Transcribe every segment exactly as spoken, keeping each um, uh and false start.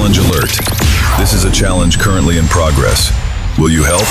Challenge alert. This is a challenge currently in progress. Will you help?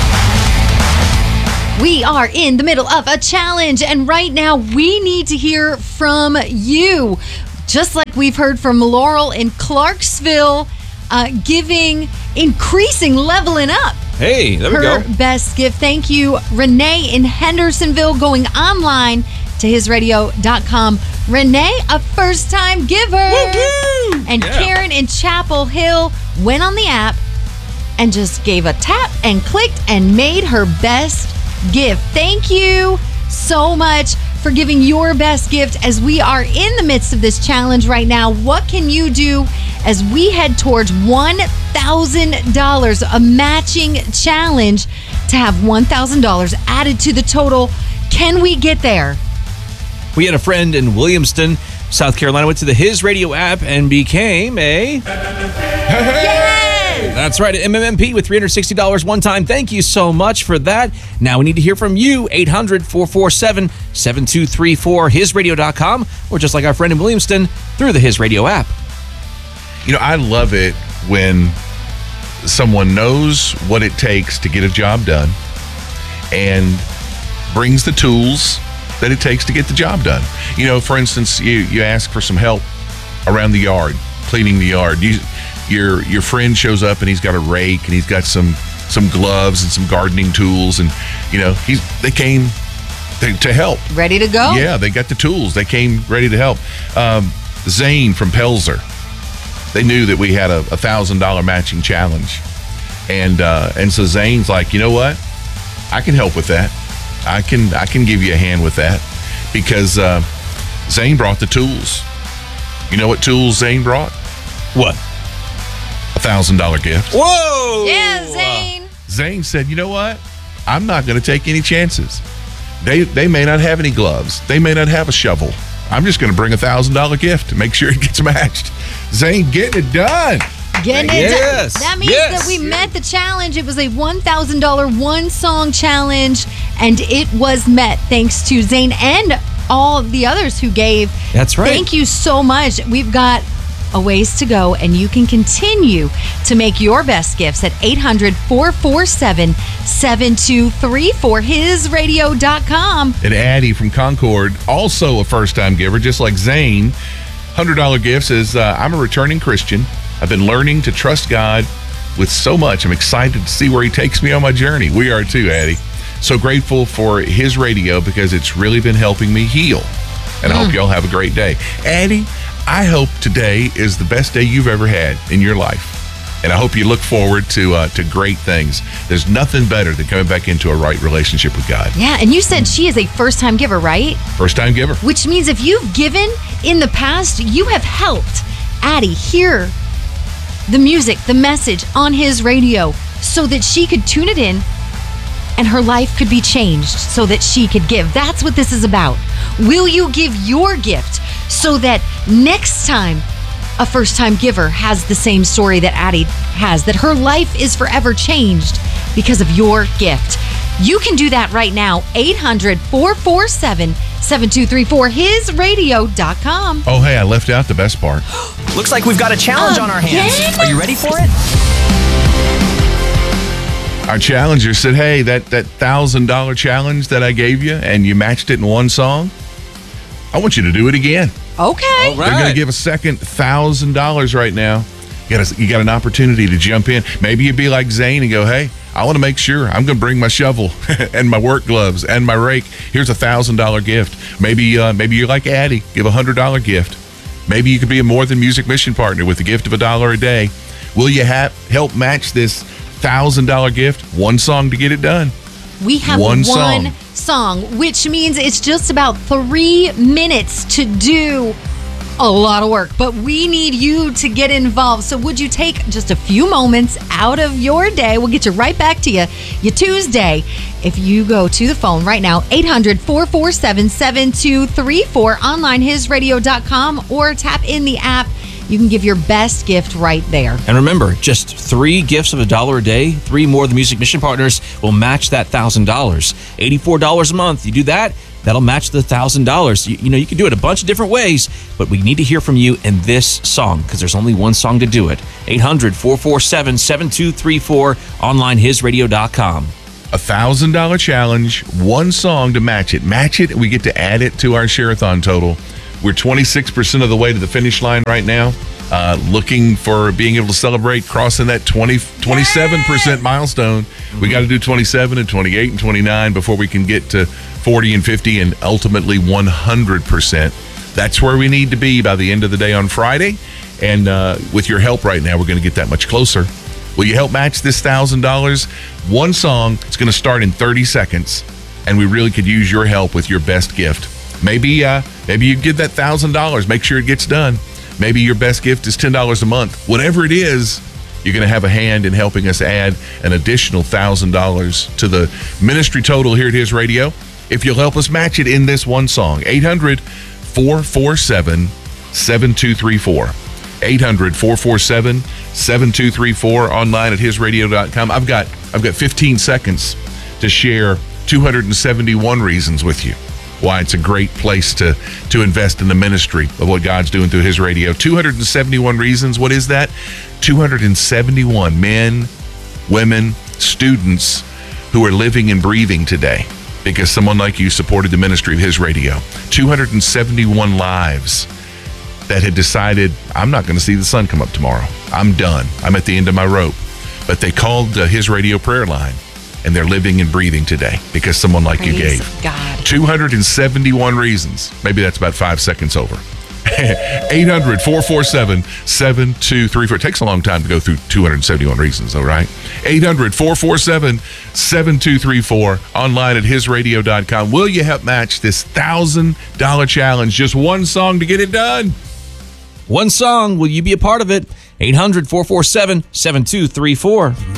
We are in the middle of a challenge, and right now we need to hear from you. Just like we've heard from Laurel in Clarksville, uh, giving, increasing, leveling up. Hey, there we her go. best gift. Thank you, Renee in Hendersonville, going online to his radio dot com. Renee, a first-time giver. Woo-hoo! And Yeah. Karen in Chapel Hill went on the app and just gave a tap and clicked and made her best gift. Thank you so much for giving your best gift as we are in the midst of this challenge right now. What can you do as we head towards one thousand dollars, a matching challenge to have one thousand dollars added to the total? Can we get there? We had a friend in Williamston, South Carolina, went to the His Radio app and became a... Yes! That's right, an M M M P with three hundred sixty dollars one time. Thank you so much for that. Now we need to hear from you, eight hundred, four four seven, seven two three four, his radio dot com, or just like our friend in Williamston, through the His Radio app. You know, I love it when someone knows what it takes to get a job done and brings the tools that it takes to get the job done. You know, for instance, you, you ask for some help around the yard, cleaning the yard. You, your your friend shows up and he's got a rake and he's got some some gloves and some gardening tools, and you know he's they came to, to help. Ready to go? Yeah, they got the tools. They came ready to help. Um, Zane from Pelzer, they knew that we had a a thousand dollar matching challenge, and uh, and so Zane's like, you know what, I can help with that. I can I can give you a hand with that, because uh, Zane brought the tools. You know what tools Zane brought? What? A thousand dollar gift. Whoa! Yeah, Zane. Zane said, you know what? I'm not going to take any chances. They they may not have any gloves. They may not have a shovel. I'm just going to bring a thousand dollar gift to make sure it gets matched. Zane, getting it done. Getting it Yes. done. That means Yes. that we met the challenge. It was a one thousand dollars one-song challenge, and it was met thanks to Zane and all the others who gave. That's right. Thank you so much. We've got a ways to go, and you can continue to make your best gifts at eight hundred, four four seven, seven two three four, his radio dot com. And Addie from Concord, also a first-time giver, just like Zane. one hundred dollar gift says, uh, I'm a returning Christian. I've been learning to trust God with so much. I'm excited to see where he takes me on my journey. We are too, Addie. So grateful for his radio because it's really been helping me heal. And I hope y'all have a great day. Addie, I hope today is the best day you've ever had in your life. And I hope you look forward to uh, to great things. There's nothing better than coming back into a right relationship with God. Yeah, and you said she is a first-time giver, right? First-time giver. Which means if you've given in the past, you have helped Addie hear the music, the message on his radio so that she could tune it in and her life could be changed so that she could give. That's what this is about. Will you give your gift so that next time a first-time giver has the same story that Addie has, that her life is forever changed because of your gift? You can do that right now. eight hundred, four four seven, seven two three four, his radio dot com. Oh, hey, I left out the best part. Looks like we've got a challenge on our hands. Again? Are you ready for it? Our challenger said, hey, that, that one thousand dollar challenge that I gave you and you matched it in one song, I want you to do it again. Okay. All right. They're going to give a second one thousand dollars right now. You got, a, you got an opportunity to jump in. Maybe you'd be like Zane and go, hey, I want to make sure I'm going to bring my shovel and my work gloves and my rake. Here's a one thousand dollar gift. Maybe uh, maybe you're like Addie, give a one hundred dollar gift. Maybe you could be a More Than Music mission partner with a gift of a dollar a day. Will you have, help match this one thousand dollar gift? One song to get it done. We have One one, song. song, which means it's just about three minutes to do a lot of work, but we need you to get involved. So would you take just a few moments out of your day? We'll get you right back to you, your Tuesday. If you go to the phone right now, eight hundred, four four seven, seven two three four, online his radio dot com, or tap in the app. You can give your best gift right there. And remember, just three gifts of a dollar a day, three More Than Music mission partners will match that one thousand dollars. eighty-four dollars a month. You do that, that'll match the one thousand dollars. You, you know, you can do it a bunch of different ways, but we need to hear from you in this song because there's only one song to do it. eight hundred, four four seven, seven two three four, online his radio dot com. A thousand dollar challenge, one song to match it. Match it, and we get to add it to our Share-a-thon total. We're twenty-six percent of the way to the finish line right now. Uh, looking for being able to celebrate crossing that twenty, twenty-seven percent milestone. Mm-hmm. We got to do twenty-seven and twenty-eight and twenty-nine before we can get to forty and fifty and ultimately one hundred percent. That's where we need to be by the end of the day on Friday. And uh, with your help right now, we're going to get that much closer. Will you help match this one thousand dollars? One song. It's going to start in thirty seconds, and we really could use your help with your best gift. Maybe uh, maybe you give that one thousand dollars. Make sure it gets done. Maybe your best gift is ten dollars a month. Whatever it is, you're going to have a hand in helping us add an additional one thousand dollars to the ministry total here at His Radio. If you'll help us match it in this one song, eight hundred, four four seven, seven two three four. eight hundred, four four seven, seven two three four, online at his radio dot com. I've got I've got fifteen seconds to share two hundred seventy-one reasons with you why it's a great place to to invest in the ministry of what God's doing through His Radio. two hundred seventy-one reasons. What is that? two hundred seventy-one men, women, students who are living and breathing today because someone like you supported the ministry of His Radio. two hundred seventy-one lives that had decided, I'm not going to see the sun come up tomorrow. I'm done. I'm at the end of my rope. But they called uh, His Radio prayer line, and they're living and breathing today because someone like Praise you gave. God. two hundred seventy-one reasons. Maybe that's about five seconds over. eight hundred, four four seven, seven two three four. It takes a long time to go through two hundred seventy-one reasons, though, right? eight hundred, four four seven, seven two three four, online at his radio dot com. Will you help match this one thousand dollars challenge? Just one song to get it done. One song. Will you be a part of it? eight hundred, four four seven, seven two three four.